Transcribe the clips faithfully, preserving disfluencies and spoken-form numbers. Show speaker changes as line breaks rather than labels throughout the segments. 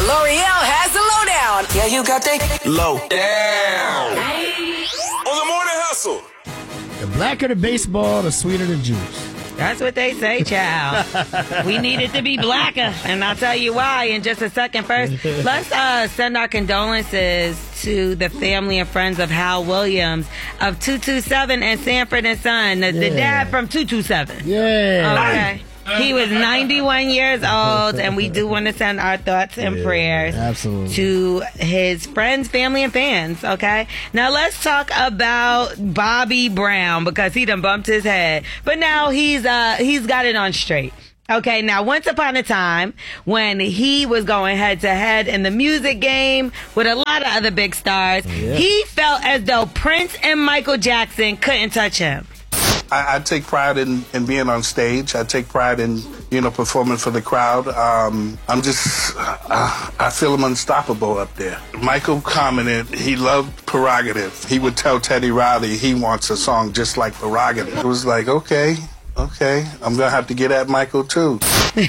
L'Oreal has the lowdown. Yeah, you got that low down.
On the Morning Hustle.
The blacker the baseball, the sweeter the juice.
That's what they say, child. We need it to be blacker, and I'll tell you why in just a second. First, let's uh, send our condolences to the family and friends of Hal Williams of two two seven and Sanford and Son, the, the
Yeah.
dad from two two seven.
Yeah.
Okay. He was ninety-one years old, and we do want to send our thoughts and
Yeah,
prayers
absolutely.
to his friends, family, and fans, okay? Now, let's talk about Bobby Brown, because he done bumped his head. But now he's uh he's got it on straight. Okay, now, once upon a time, when he was going head-to-head in the music game with a lot of other big stars,
Yeah.
he felt as though Prince and Michael Jackson couldn't touch him.
I, I take pride in, in being on stage. I take pride in, you know, performing for the crowd. Um, I'm just, uh, I feel I'm unstoppable up there. Michael commented he loved Prerogative. He would tell Teddy Riley he wants a song just like Prerogative. It was like, okay, okay, I'm going to have to get at Michael too.
So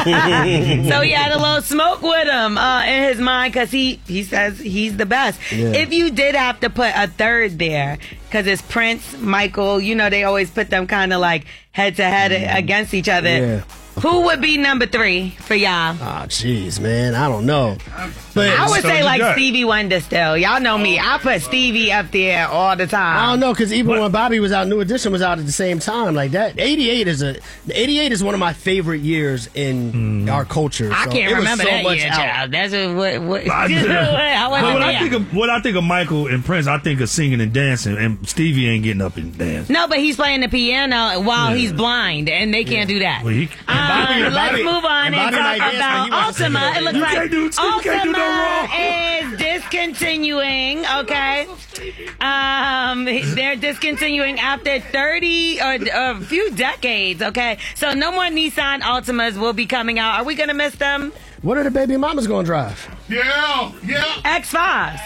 he had a little smoke with him uh, in his mind, because he, he says he's the best.
Yeah.
If you did have to put a third there, because it's Prince, Michael, you know, they always put them kind of like head to head against each other.
Yeah.
Who would be number three for y'all?
Oh, jeez, man. I don't know. But
I would
So
say
you
like
got-
Stevie Wonder still. Y'all know me. I put Stevie up there all the time.
I don't know, because even when Bobby was out, New Edition was out at the same time. Like that, eighty-eight is a eighty-eight is one of my favorite years in our culture.
I
So
can't
it was
remember
so
that
much
year,
out.
child. That's a, what, what,
I,
I
but
wasn't
when I
there.
think of what I think of Michael and Prince, I think of singing and dancing, and Stevie ain't getting up and dancing.
No, but he's playing the piano while
Yeah.
he's blind, and they can't do that.
Well, he-
Um,
Bobby-
let's
Bobby-
move on
and
and,
Bobby might
talk
dance
about
like he wants to
Ultima.
sing.
It looks
You
like
can't do- you can't do no
Ultima
wrong.
is discontinuing, okay? Um, they're discontinuing after thirty or a few decades, okay? So no more Nissan Ultimas will be coming out. Are we going to miss them?
What are the baby mamas going to drive?
Yeah, yeah.
X fives.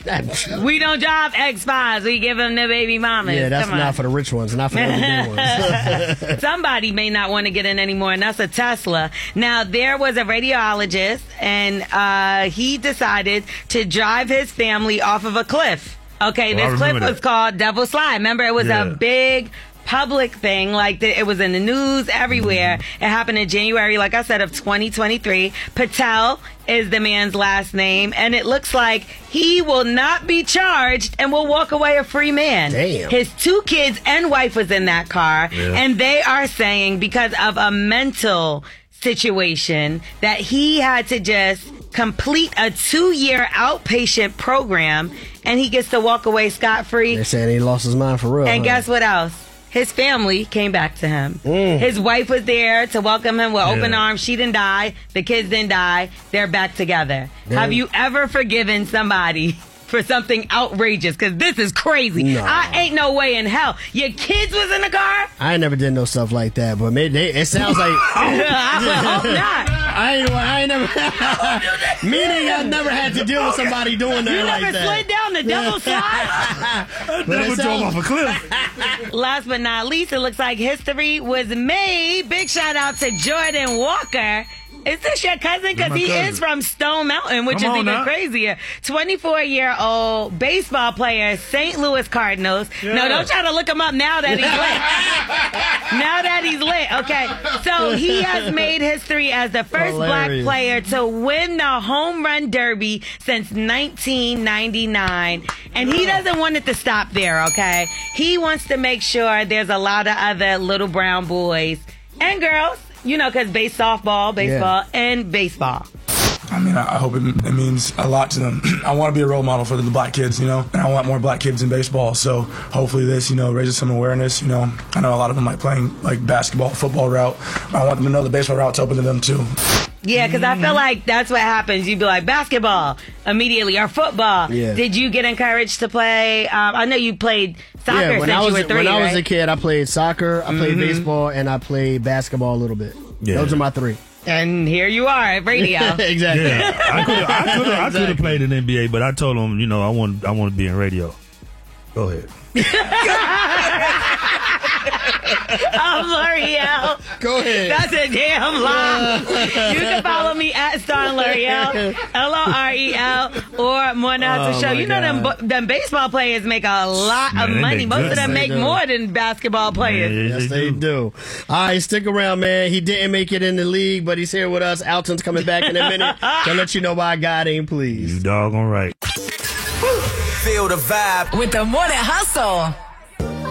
We don't drive X fives. We give them the baby mamas.
Yeah, that's
Come on.
not for the rich ones, not for the everyday ones.
Somebody may not want to get in anymore, and that's a Tesla. Now, there was a radiologist, and uh, he decided to drive his family off of a cliff. Okay,
Oh, I
this cliff
remember
was
that.
called Devil Slide. Remember, it was
Yeah.
a big public thing, like the, it was in the news everywhere.
Mm-hmm.
It happened in January, like I said, of twenty twenty-three. Patel is the man's last name, and it looks like he will not be charged and will walk away a free man.
Damn.
His two kids and wife was in that car,
Yeah.
and they are saying because of a mental situation that he had to just complete a two-year outpatient program, and he gets to walk away scot-free.
They're saying he lost his mind for real.
And
huh?
guess what else? His family came back to him.
Mm.
His wife was there to welcome him with open
Yeah.
arms. She didn't die. The kids didn't die. They're back together.
Damn.
Have you ever forgiven somebody for something outrageous? Because this is crazy.
No.
I ain't no way in hell. Your kids was in the car?
I ain't never did no stuff like that, but maybe they, it sounds like
I would hope not.
I ain't. I ain't never. Meaning, I've never had to deal with somebody doing that
You
like
never
that.
slid down the double slide?
But
Never
it
drove
sounds-
off a cliff.
Last but not least, it looks like history was made. Big shout out to Jordan Walker. Is this your cousin? Because
my
he
cousin.
is from Stone Mountain, which
Come
is
on
even
now.
crazier. twenty-four-year-old baseball player, Saint Louis Cardinals. No,
Yeah.
don't try to look him up now that he's lit. Now that he's lit. Okay. So he has made history as the first black
Hilarious.
player to win the home run derby since nineteen ninety-nine. And he doesn't want it to stop there, okay? He wants to make sure there's a lot of other little brown boys and girls, you know, because base softball, baseball, and baseball.
I mean, I I hope it, it means a lot to them. I want to be a role model for the black kids, you know, and I want more black kids in baseball. So hopefully this, you know, raises some awareness. You know, I know a lot of them like playing like basketball, football route. I want them to know the baseball route's open to them too.
Yeah, because I feel like that's what happens. You'd be like, basketball immediately or football.
Yeah.
Did you get encouraged to play? Um, I know you played soccer
Yeah, when
since
I was
you were three,
when I was
right?
a kid, I played soccer, I played baseball, and I played basketball a little bit.
Yeah.
Those are my three.
And here you are at radio.
Exactly.
Yeah, I could have I could have I could
Exactly.
have played in the N B A, but I told him, you know, I want I want to be in radio. Go ahead.
I'm L'Oreal.
Go ahead.
That's a damn lie. You can follow me at Star L'Oreal, L O R E L, or More Now to
Oh,
Show.
my
You know them,
God.
bu- them baseball players make a lot
Man,
of
they
money.
make
Most
good
of them
money.
make more than basketball players.
Yeah,
Yes, they do. All right, stick around, man. He didn't make it in the league, but he's here with us. Alton's coming back in a minute to let you know why God ain't
You
pleased.
doggone right.
Feel the vibe.
With the Morning Hustle.